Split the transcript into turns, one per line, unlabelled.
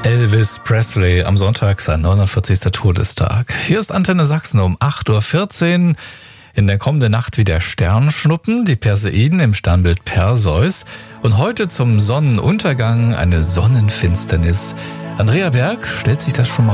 Elvis Presley am Sonntag, sein 49. Todestag. Hier ist Antenne Sachsen um 8.14 Uhr. In der kommenden Nacht wieder Sternschnuppen, die Perseiden im Sternbild Perseus. Und heute zum Sonnenuntergang eine Sonnenfinsternis. Andrea Berg stellt sich das schon mal